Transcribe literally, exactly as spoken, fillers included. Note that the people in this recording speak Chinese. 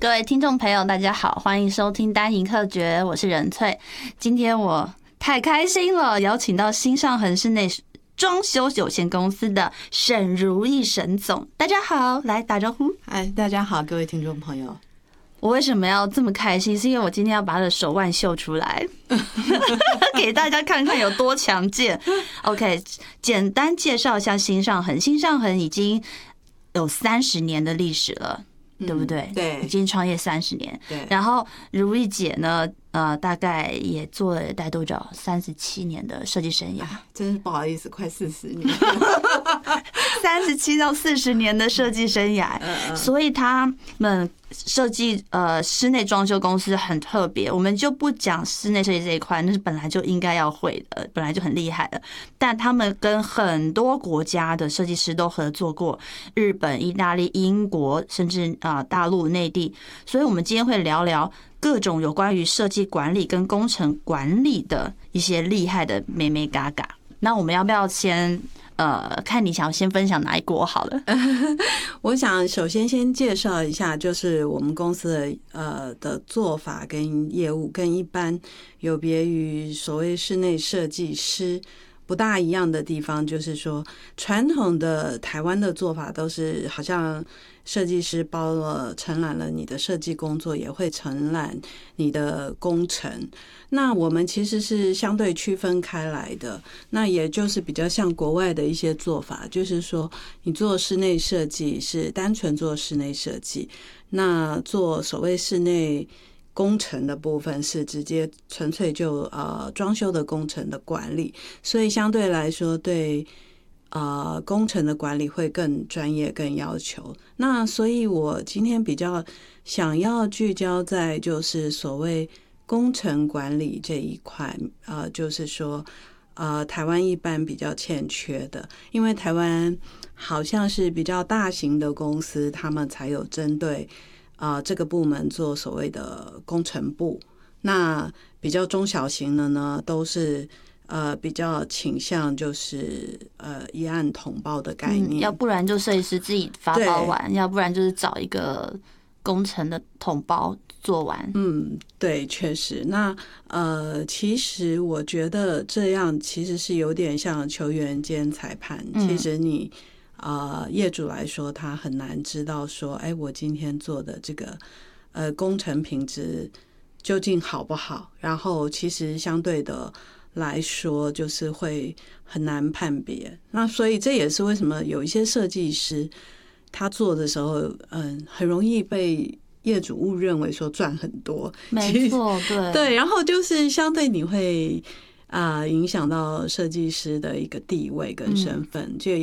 各位听众朋友，大家好，欢迎收听单营客诀，我是任翠。今天我太开心了，邀请到新上恒室内装修有限公司的沈如意沈总，大家好，来打招呼。 嗨，大家好，各位听众朋友。 我为什么要这么开心？是因为我今天要把他的手腕秀出来，给大家看看有多强健。OK， 简单介绍一下新上恒。新上恒已经有三十年的历史了。对不对？ 对， 已经创业三十年。 对， 然后如意姐呢，呃，大概也做了大概多少？三十七年的设计生涯， 真是不好意思，快四十年， 三十七到四十年的设计生涯。所以他们设计呃室内装修公司很特别，我们就不讲室内设计这一块，那是本来就应该要会的，本来就很厉害的。但他们跟很多国家的设计师都合作过，日本、意大利、英国，甚至啊大陆内地。所以我们今天会聊聊各种有关于设计管理跟工程管理的一些厉害的眉眉嘎嘎。那我们要不要先呃，看你想先分享哪一国好了？ 我想首先先介绍一下，就是我们公司的呃的做法跟业务跟一般有别于所谓室内设计师不大一样的地方，就是说传统的台湾的做法都是好像设计师包了承揽了你的设计工作，也会承揽你的工程。那我们其实是相对区分开来的，那也就是比较像国外的一些做法，就是说你做室内设计是单纯做室内设计，那做所谓室内工程的部分是直接纯粹就呃装修的工程的管理，所以相对来说对呃工程的管理会更专业更要求。那所以我今天比较想要聚焦在就是所谓工程管理这一块，呃就是说呃台湾一般比较欠缺的，因为台湾好像是比较大型的公司，他们才有针对啊、呃，这个部门做所谓的工程部，那比较中小型的呢，都是呃比较倾向就是呃一案统包的概念， 嗯、要不然就设计师自己发包完，要不然就是找一个工程的统包做完。 嗯，对，确实。那呃，其实我觉得这样其实是有点像球员兼裁判， 嗯、 其实你。呃，业主来说，他很难知道说，哎，我今天做的这个呃工程品质究竟好不好？然后其实相对的来说，就是会很难判别。那所以这也是为什么有一些设计师他做的时候，嗯，很容易被业主误认为说赚很多。 没错，对对，然后就是相对你会啊、呃、影响到设计师的一个地位跟身份，就